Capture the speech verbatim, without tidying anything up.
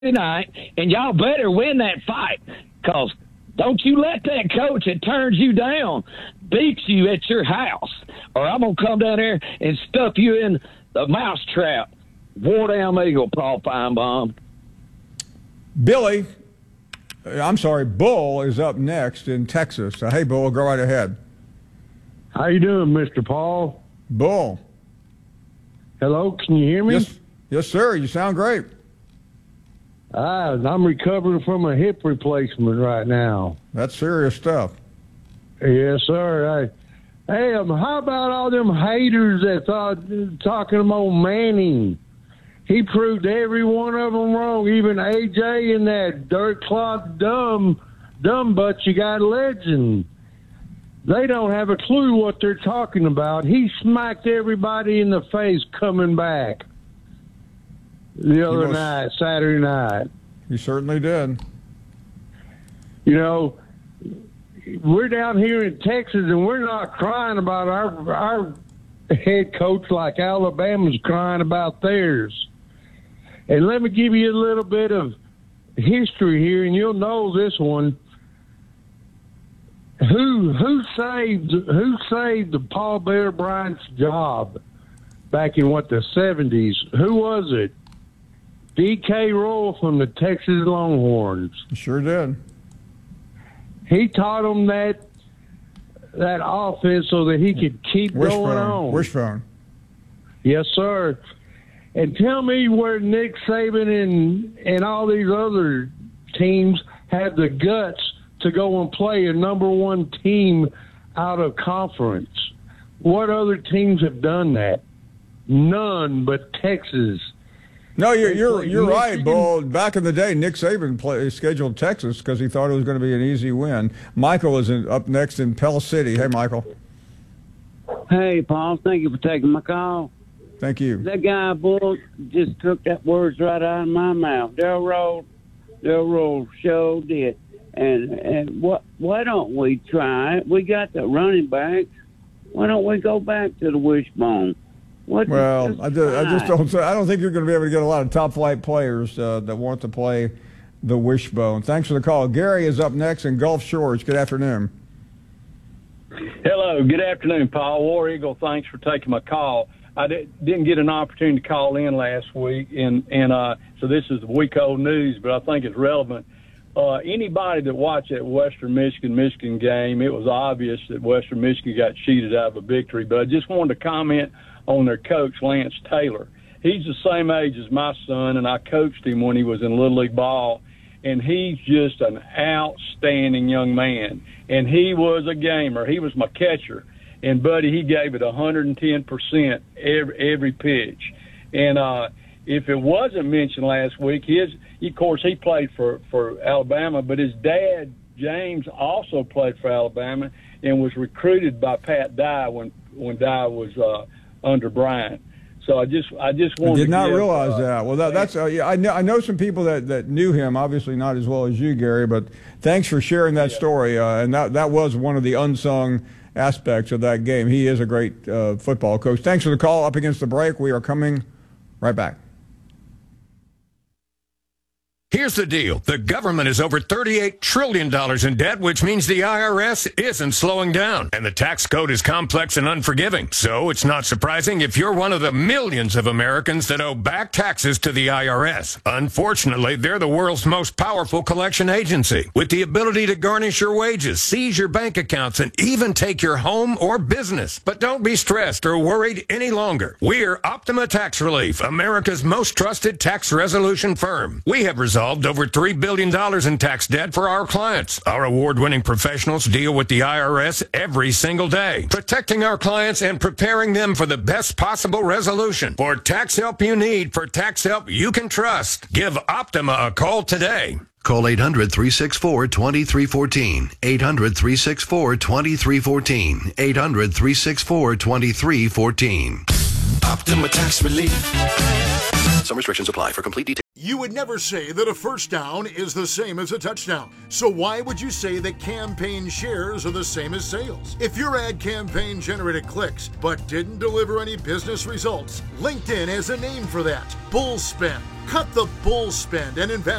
night, and y'all better win that fight, because don't you let that coach that turns you down beat you at your house, or I'm going to come down there and stuff you in the mousetrap. War down Eagle, Paul Feinbaum. Billy, I'm sorry, Bull is up next in Texas. Uh, hey, Bull, go right ahead. How you doing, Mister Paul? Bull. Hello, can you hear me? Yes, yes, sir. You sound great. Ah, I'm recovering from a hip replacement right now. That's serious stuff. Yes, sir. I, hey, um, how about all them haters that thought talking about Manning? He proved every one of them wrong. Even A J and that dirt cloth dumb, dumb butt you got legend. They don't have a clue what they're talking about. He smacked everybody in the face coming back the other was, night, Saturday night. He certainly did. You know, we're down here in Texas, and we're not crying about our our head coach like Alabama's crying about theirs. And let me give you a little bit of history here, and you'll know this one. Who who saved who saved the Paul Bear Bryant's job back in what the seventies? Who was it? D K Roll from the Texas Longhorns. Sure did. He taught them that that offense so that he could keep Wishbone. going on. Wishbone. Yes, sir. And tell me where Nick Saban and and all these other teams have the guts to go and play a number one team out of conference. What other teams have done that? None but Texas. No, you're you're you're right, Bull. Back in the day, Nick Saban play, scheduled Texas because he thought it was going to be an easy win. Michael is in, up next in Pell City. Hey, Michael. Hey, Paul. Thank you for taking my call. Thank you. That guy, Bull, just took that words right out of my mouth. Del Roll, Del Roll sure did. And and what? Why don't we try it? We got the running backs. Why don't we go back to the wishbone? What well, I just, I just don't. I don't think you're going to be able to get a lot of top flight players uh, that want to play the wishbone. Thanks for the call. Gary is up next in Gulf Shores. Good afternoon. Hello. Good afternoon, Paul. War Eagle. Thanks for taking my call. I did, didn't get an opportunity to call in last week, and and uh, so this is week old news, but I think it's relevant. Uh, anybody that watched that Western Michigan-Michigan game, it was obvious that Western Michigan got cheated out of a victory. But I just wanted to comment on their coach, Lance Taylor. He's the same age as my son, and I coached him when he was in Little League ball, and he's just an outstanding young man. And he was a gamer. He was my catcher. And, buddy, he gave it one hundred ten percent every, every pitch. And uh, if it wasn't mentioned last week, his – of course, he played for, for Alabama, but his dad, James, also played for Alabama and was recruited by Pat Dye when when Dye was uh, under Bryant. So I just I just wanted I did not to give, realize uh, that. Well, that, that's uh, yeah, I know I know some people that, that knew him, obviously not as well as you, Gary. But thanks for sharing that yeah. story. Uh, and that that was one of the unsung aspects of that game. He is a great uh, football coach. Thanks for the call. Up against the break, we are coming right back. Here's the deal. The government is over thirty-eight trillion dollars in debt, which means the I R S isn't slowing down. And the tax code is complex and unforgiving. So it's not surprising if you're one of the millions of Americans that owe back taxes to the I R S. Unfortunately, they're the world's most powerful collection agency, with the ability to garnish your wages, seize your bank accounts, and even take your home or business. But don't be stressed or worried any longer. We're Optima Tax Relief, America's most trusted tax resolution firm. We have resolved over three billion dollars in tax debt for our clients. Our award-winning professionals deal with the I R S every single day, protecting our clients and preparing them for the best possible resolution. For tax help you need, for tax help you can trust, give Optima a call today. Call eight hundred, three six four, two three one four, eight hundred, three six four, two three one four, eight hundred, three six four, two three one four. Optima Tax Relief. Some restrictions apply. For complete details. You would never say that a first down is the same as a touchdown. So why would you say that campaign shares are the same as sales? If your ad campaign generated clicks but didn't deliver any business results, LinkedIn has a name for that: bull spend. Cut the bull spend and invest